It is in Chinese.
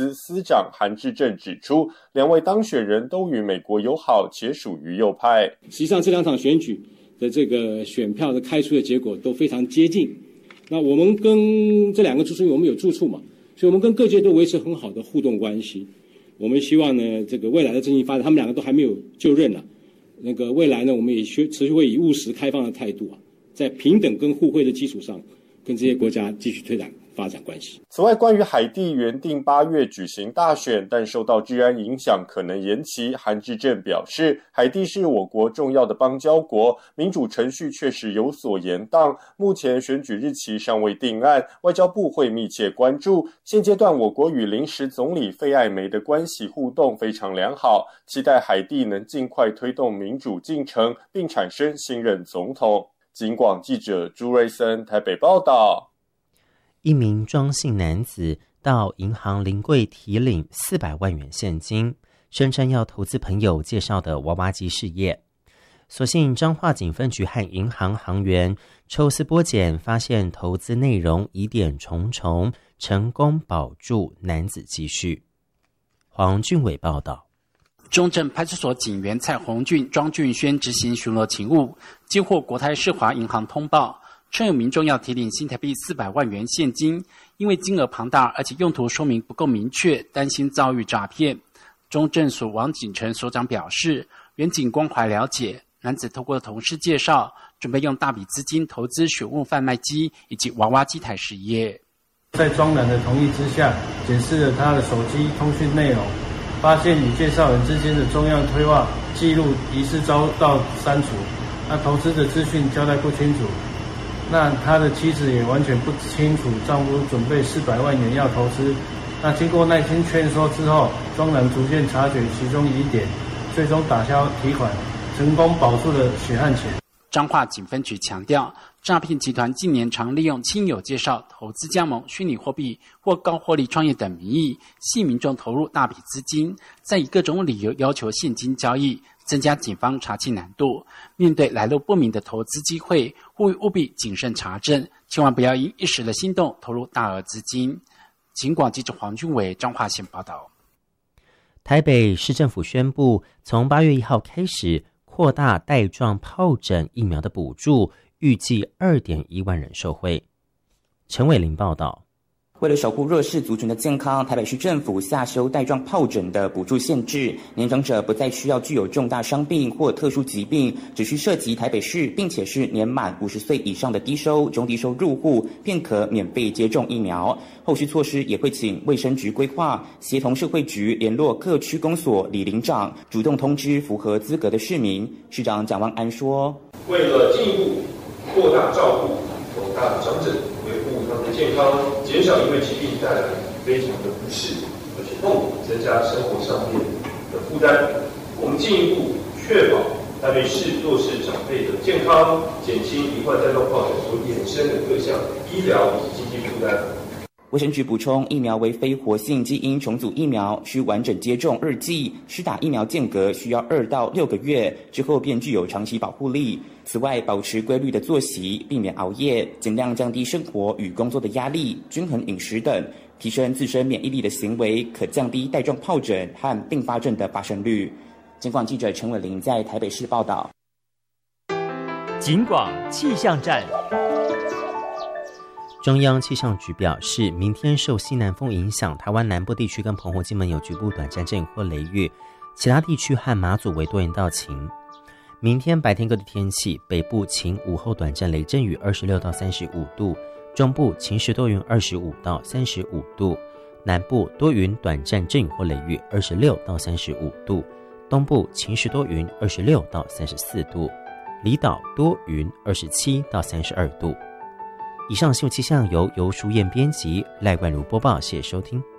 司司长韩志正指出，两位当选人都与美国友好，且属于右派。 实际上，这两场选举的这个选票的开出的结果都非常接近。那我们跟这两个因为我们有住处嘛，所以我们跟各界都维持很好的互动关系。我们希望呢，这个未来的政经发展，他们两个都还没有就任了。那个未来呢，我们也持续会以务实开放的态度在平等跟互惠的基础上，跟这些国家继续推展发展关系。 此外，关于海地原定8月举行大选，但受到治安影响可能延期，韩志正表示，海地是我国重要的邦交国，民主程序确实有所延宕，目前选举日期尚未定案，外交部会密切关注。现阶段我国与临时总理费艾梅的关系互动非常良好，期待海地能尽快推动民主进程，并产生新任总统。警广记者朱瑞森台北报道。 一名庄姓男子到银行临柜提领400万元现金，声称要投资朋友介绍的娃娃机事业。所幸彰化警分局和银行行员抽丝剥茧，发现投资内容疑点重重，成功保住男子积蓄。黄俊伟报道。 中正派出所警员蔡宏俊、庄俊轩执行巡逻勤务，接获国泰世华银行通报，称有民众要提领新台币400万元现金，因为金额庞大，而且用途说明不够明确，担心遭遇诈骗。中正所王景成所长表示，远景关怀了解，男子透过同事介绍，准备用大笔资金投资选物贩卖机以及娃娃机台事业。 在庄男的同意之下，检视了他的手机通讯内容，发现与介绍人之间的中央对话记录疑似遭到删除，那投资的资讯交代不清楚，那他的妻子也完全不清楚丈夫准备400万元要投资。那经过耐心劝说之后，庄男逐渐察觉其中疑点，最终打消提款，成功保住了血汗钱。 彰化警分局强调，诈骗集团近年常利用亲友介绍、投资加盟、虚拟货币或高获利创业等名义，吸引民众投入大笔资金，再以各种理由要求现金交易，增加警方查缉难度。面对来路不明的投资机会，呼吁务必谨慎查证，千万不要因一时的心动投入大额资金。警广记者黄俊伟彰化县报道。 台北市政府宣布，从8月1号开始扩大带状疱疹疫苗的补助，预计2.1万人受惠。陈伟玲报道。 为了守护弱势族群的健康，台北市政府下修带状疱疹的补助限制，年长者不再需要具有重大伤病或特殊疾病，只需涉及台北市，并且是年满50岁以上的低收、中低收入户，便可免费接种疫苗。后续措施也会请卫生局规划，协同社会局联络各区公所里邻长，主动通知符合资格的市民。市长蒋万安说：“ 为了进一步扩大照顾广大长者，维护他们的健康，减少因为疾病带来非常的不适而且痛苦，增加生活上面的负担。我们进一步确保台北市弱势长辈的健康，减轻罹患带状疱疹所衍生的各项医疗以及经济负担。” 卫生局补充，疫苗为非活性基因重组疫苗，需完整接种2剂，施打疫苗间隔需要2到6个月，之后便具有长期保护力。此外，保持规律的作息，避免熬夜，尽量降低生活与工作的压力，均衡饮食等，提升自身免疫力的行为，可降低带状疱疹和并发症的发生率。警广记者陈伟玲在台北市报道。 警广气象站。 中央气象局表示，明天受西南风影响，台湾南部地区跟澎湖、金门有局部短暂阵雨或雷雨，其他地区和马祖为多云到晴。明天白天各地天气，北部晴，午后短暂雷阵雨26到35度，中部晴时多云25到35度，南部多云短暂阵雨或雷雨26到35度，东部晴时多云26到34度，离岛多云27到32度。以上新闻气象由淑燕编辑，赖冠如播报，谢谢收听。